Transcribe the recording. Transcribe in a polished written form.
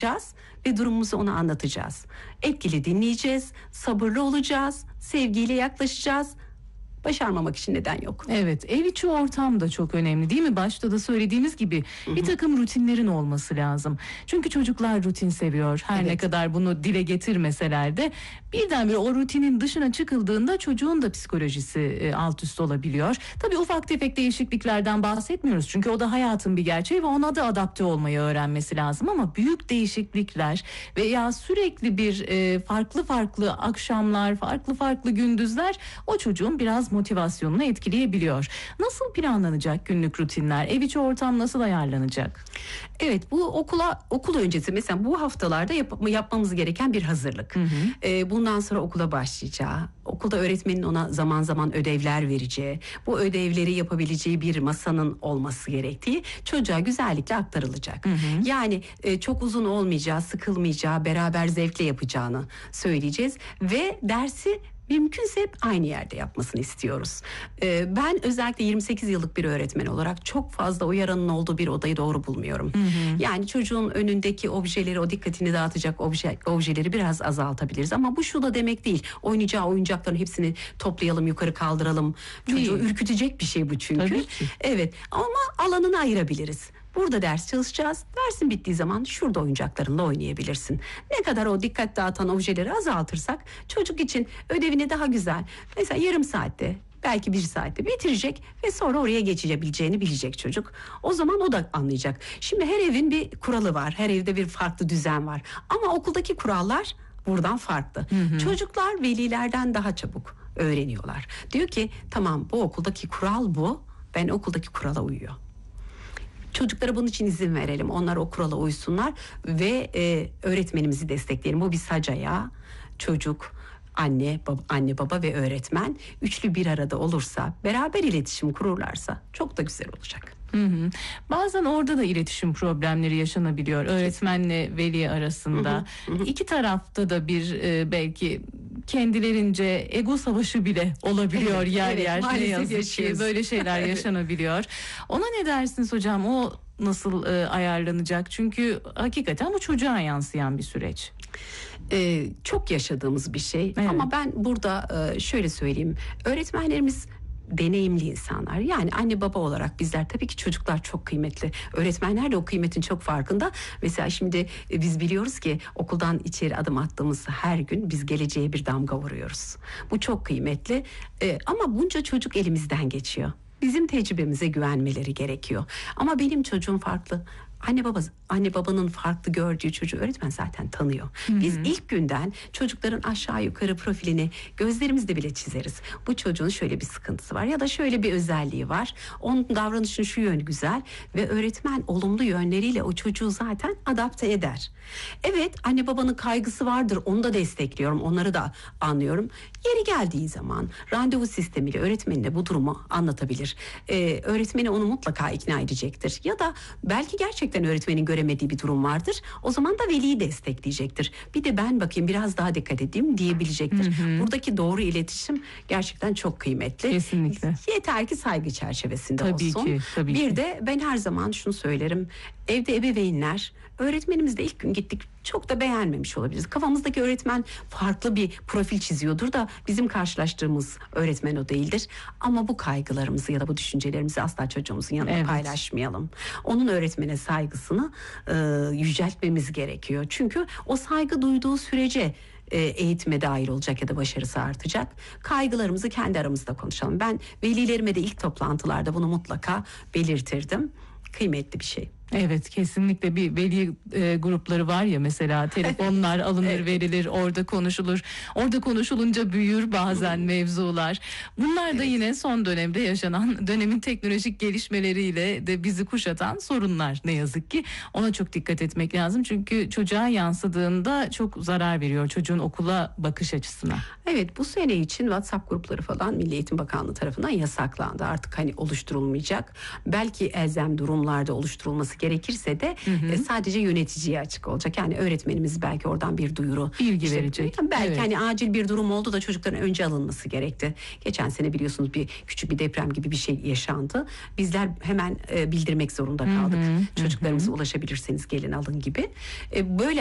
ve durumumuzu ona anlatacağız. Etkili dinleyeceğiz, sabırlı olacağız, sevgiyle yaklaşacağız. Başarmamak için neden yok. Evet, ev içi ortam da çok önemli değil mi? Başta da söylediğimiz gibi bir takım rutinlerin olması lazım. Çünkü çocuklar rutin seviyor. Her ne kadar bunu dile getirmeseler de birdenbire o rutinin dışına çıkıldığında çocuğun da psikolojisi alt üst olabiliyor. Tabii ufak tefek değişikliklerden bahsetmiyoruz. Çünkü o da hayatın bir gerçeği ve ona da adapte olmayı öğrenmesi lazım. Ama büyük değişiklikler veya sürekli bir farklı akşamlar, farklı gündüzler o çocuğun biraz motivasyonunu etkileyebiliyor. Nasıl planlanacak günlük rutinler? Ev içi ortam nasıl ayarlanacak? Evet, bu okul öncesi mesela bu haftalarda yapmamız gereken bir hazırlık. Bundan sonra okula başlayacağı, okulda öğretmenin ona zaman zaman ödevler vereceği, bu ödevleri yapabileceği bir masanın olması gerektiği çocuğa güzellikle aktarılacak. Yani çok uzun olmayacağı, sıkılmayacağı, beraber zevkle yapacağını söyleyeceğiz ve dersi mümkünse hep aynı yerde yapmasını istiyoruz. Ben özellikle 28 yıllık bir öğretmen olarak çok fazla uyaranın olduğu bir odayı doğru bulmuyorum. Yani çocuğun önündeki objeleri, o dikkatini dağıtacak objeleri biraz azaltabiliriz. Ama bu şu da demek değil. Oynayacağı oyuncakların hepsini toplayalım, yukarı kaldıralım. Çocuğu ürkütecek bir şey bu çünkü. Tabii ki. Evet, ama alanını ayırabiliriz. Burada ders çalışacağız. Dersin bittiği zaman şurada oyuncaklarınla oynayabilirsin. Ne kadar o dikkat dağıtan objeleri azaltırsak çocuk için ödevini daha güzel, mesela yarım saatte, belki 1 saatte bitirecek ve sonra oraya geçebileceğini bilecek çocuk. O zaman o da anlayacak. Şimdi her evin bir kuralı var. Her evde bir farklı düzen var. Ama okuldaki kurallar buradan farklı. Çocuklar velilerden daha çabuk öğreniyorlar. Diyor ki tamam, bu okuldaki kural bu. Ben okuldaki kurala uyuyor. Çocuklara bunun için izin verelim. Onlar o kurala uysunlar ve öğretmenimizi destekleyelim. Bu bir sac ayağı. Çocuk, anne baba ve öğretmen üçlü bir arada olursa, beraber iletişim kururlarsa çok da güzel olacak. Bazen orada da iletişim problemleri yaşanabiliyor öğretmenle veli arasında. İki tarafta da bir belki kendilerince ego savaşı bile olabiliyor yer yer. Ne yazık ki böyle şeyler yaşanabiliyor. Ona ne dersiniz hocam? O nasıl ayarlanacak? Çünkü hakikaten bu çocuğa yansıyan bir süreç. Çok yaşadığımız bir şey. Ama ben burada şöyle söyleyeyim. Öğretmenlerimiz deneyimli insanlar. Yani anne baba olarak bizler, tabii ki çocuklar çok kıymetli. Öğretmenler de o kıymetin çok farkında. Mesela şimdi biz biliyoruz ki okuldan içeri adım attığımız her gün biz geleceğe bir damga vuruyoruz. Bu çok kıymetli. Ama bunca çocuk elimizden geçiyor. Bizim tecrübemize güvenmeleri gerekiyor. Ama benim çocuğum farklı. Anne babanın farklı gördüğü çocuğu öğretmen zaten tanıyor. Biz ilk günden çocukların aşağı yukarı profilini gözlerimizle bile çizeriz. Bu çocuğun şöyle bir sıkıntısı var ya da şöyle bir özelliği var. Onun davranışının şu yönü güzel ve öğretmen olumlu yönleriyle o çocuğu zaten adapte eder. Evet, anne babanın kaygısı vardır. Onu da destekliyorum. Onları da anlıyorum. Yeri geldiği zaman randevu sistemiyle öğretmenine bu durumu anlatabilir. Öğretmeni onu mutlaka ikna edecektir. Ya da belki gerçekten öğretmenin göremediği bir durum vardır. O zaman da veliyi destekleyecektir. Bir de ben bakayım biraz daha dikkat edeyim diyebilecektir. Buradaki doğru iletişim gerçekten çok kıymetli. Kesinlikle. Yeter ki saygı çerçevesinde tabii olsun. Tabii bir ki. de ben her zaman şunu söylerim. Evde ebeveynler öğretmenimiz de ilk gün gittik çok da beğenmemiş olabiliriz. Kafamızdaki öğretmen farklı bir profil çiziyordur da bizim karşılaştığımız öğretmen o değildir. Ama bu kaygılarımızı ya da bu düşüncelerimizi asla çocuğumuzun yanında paylaşmayalım. Onun öğretmene saygısını yüceltmemiz gerekiyor. Çünkü o saygı duyduğu sürece eğitime dahil olacak ya da başarısı artacak. Kaygılarımızı kendi aramızda konuşalım. Ben velilerime de ilk toplantılarda bunu mutlaka belirtirdim. Kıymetli bir şey. Evet, kesinlikle bir veli grupları var ya, mesela telefonlar alınır verilir, orada konuşulur. Orada konuşulunca büyür bazen mevzular. Bunlar da yine son dönemde yaşanan, dönemin teknolojik gelişmeleriyle de bizi kuşatan sorunlar ne yazık ki. Ona çok dikkat etmek lazım çünkü çocuğa yansıdığında çok zarar veriyor çocuğun okula bakış açısına. Evet, bu sene için WhatsApp grupları falan Milli Eğitim Bakanlığı tarafından yasaklandı. Artık oluşturulmayacak. Belki elzem durumlarda oluşturulması gerekirse de sadece yöneticiye açık olacak. Yani öğretmenimiz belki oradan bir duyuru, bilgi verecek. Belki Evet. hani acil bir durum oldu da çocukların önce alınması gerekti. Geçen sene biliyorsunuz küçük bir deprem gibi bir şey yaşandı. Bizler hemen bildirmek zorunda kaldık. Çocuklarımıza ulaşabilirseniz gelin alın gibi. Böyle